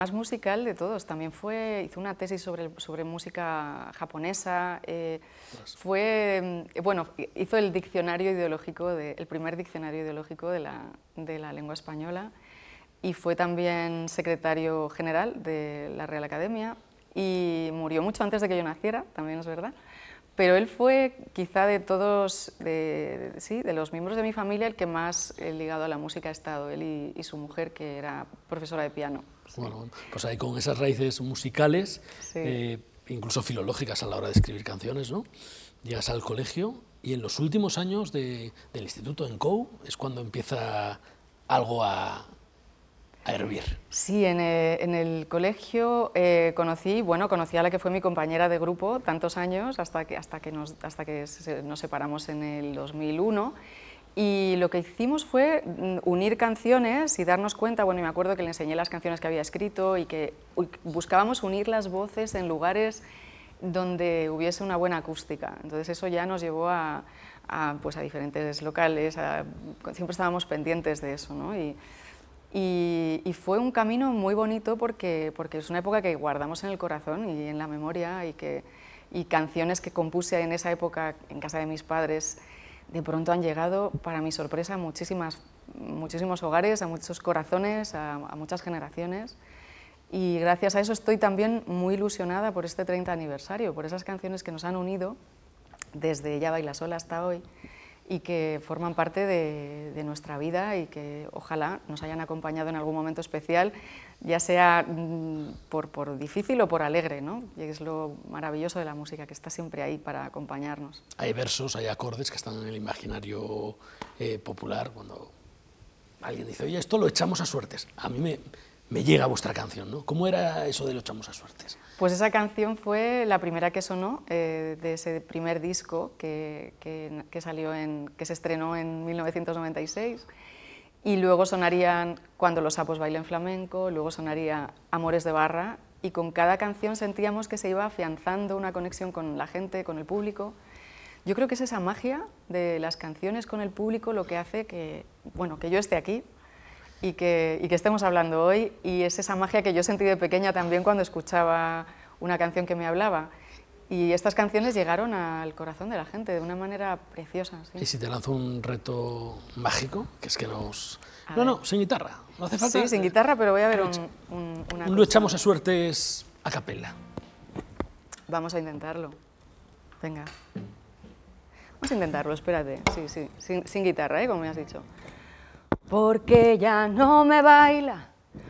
Más musical de todos, también hizo una tesis sobre música japonesa, bueno, hizo el diccionario ideológico, el primer diccionario ideológico de la lengua española, y fue también secretario general de la Real Academia, y murió mucho antes de que yo naciera, también es verdad, pero él fue quizá de todos, de los miembros de mi familia, el que más ligado a la música ha estado, él y su mujer, que era profesora de piano. Sí. Bueno, pues ahí con esas raíces musicales, sí, incluso filológicas a la hora de escribir canciones, ¿no? Llegas al colegio y en los últimos años del instituto en COU es cuando empieza algo a hervir. Sí, en el colegio conocí a la que fue mi compañera de grupo tantos años, hasta que nos separamos en el 2001, y lo que hicimos fue unir canciones y darnos cuenta, bueno, y me acuerdo que le enseñé las canciones que había escrito y que buscábamos unir las voces en lugares donde hubiese una buena acústica. Entonces eso ya nos llevó a diferentes locales, siempre estábamos pendientes de eso, ¿no? Y fue un camino muy bonito porque es una época que guardamos en el corazón y en la memoria, y canciones que compuse en esa época en casa de mis padres de pronto han llegado, para mi sorpresa, a muchísimos hogares, a muchos corazones, a muchas generaciones, y gracias a eso estoy también muy ilusionada por este 30 aniversario, por esas canciones que nos han unido desde Ya baila sola hasta hoy, y que forman parte de nuestra vida y que ojalá nos hayan acompañado en algún momento especial, ya sea por difícil o por alegre, ¿no? Y es lo maravilloso de la música, que está siempre ahí para acompañarnos. Hay versos, hay acordes que están en el imaginario popular, cuando alguien dice, oye, esto lo echamos a suertes. A mí me llega vuestra canción, ¿no? ¿Cómo era eso de lo echamos a suertes? Pues esa canción fue la primera que sonó de ese primer disco que se estrenó en 1996, y luego sonarían Cuando los sapos bailen flamenco, luego sonaría Amores de barra, y con cada canción sentíamos que se iba afianzando una conexión con la gente, con el público. Yo creo que es esa magia de las canciones con el público lo que hace que yo esté aquí y que estemos hablando hoy, y es esa magia que yo sentí de pequeña también cuando escuchaba una canción que me hablaba. Y estas canciones llegaron al corazón de la gente de una manera preciosa. ¿Sí? ¿Y si te lanzo un reto mágico? Que es que nos... No, sin guitarra, no hace falta... Sí, sin guitarra, pero voy a ver una Lo echamos a suertes a capela. Vamos a intentarlo. Venga. Vamos a intentarlo, espérate. Sí, sin guitarra, como me has dicho. Porque ya no me baila